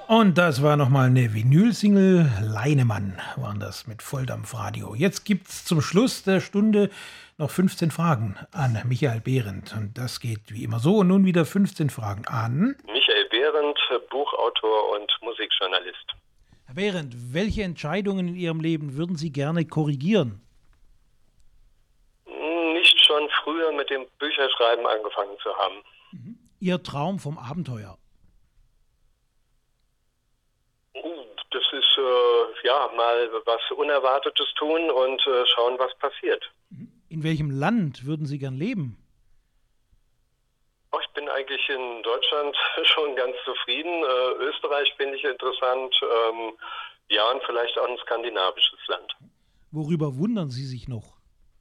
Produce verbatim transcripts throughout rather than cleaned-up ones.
Und das war nochmal eine Vinyl-Single. Leinemann waren das mit Volldampfradio. Jetzt gibt's zum Schluss der Stunde noch fünfzehn Fragen an Michael Behrendt. Und das geht wie immer so. Und nun wieder fünfzehn Fragen an Michael Behrendt, Buchautor und Musikjournalist. Herr Behrendt, welche Entscheidungen in Ihrem Leben würden Sie gerne korrigieren? Nicht schon früher mit dem Bücherschreiben angefangen zu haben. Mhm. Ihr Traum vom Abenteuer? Das ist äh, ja mal was Unerwartetes tun und äh, schauen, was passiert. In welchem Land würden Sie gern leben? Oh, ich bin eigentlich in Deutschland schon ganz zufrieden. Äh, Österreich finde ich interessant. Ähm, ja, und vielleicht auch ein skandinavisches Land. Worüber wundern Sie sich noch?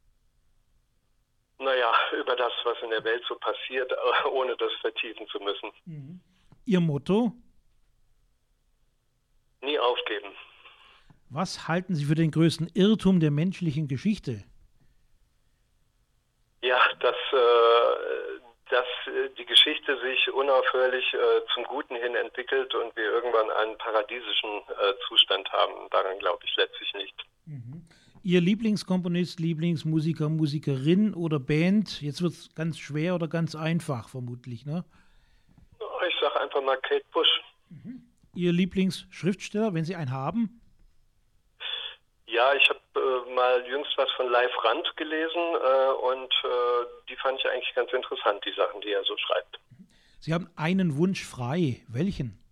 Naja, über das, was in der Welt so passiert, äh, ohne das vertiefen zu müssen. Mhm. Ihr Motto? Nie aufgeben. Was halten Sie für den größten Irrtum der menschlichen Geschichte? Ja, dass, äh, dass äh, die Geschichte sich unaufhörlich äh, zum Guten hin entwickelt und wir irgendwann einen paradiesischen äh, Zustand haben. Daran glaube ich letztlich nicht. Mhm. Ihr Lieblingskomponist, Lieblingsmusiker, Musikerin oder Band? Jetzt wird es ganz schwer oder ganz einfach vermutlich, ne? Ich sage einfach mal Kate Bush. Mhm. Ihr Lieblingsschriftsteller, wenn Sie einen haben? Ja, ich habe äh, mal jüngst was von Leif Rand gelesen äh, und äh, die fand ich eigentlich ganz interessant, die Sachen, die er so schreibt. Sie haben einen Wunsch frei. Welchen?